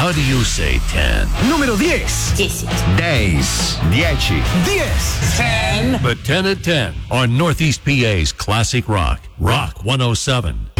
How do you say 10? Numero 10. 10. 10. 10. But 10 at 10 on Northeast PA's Classic Rock. Rock 107.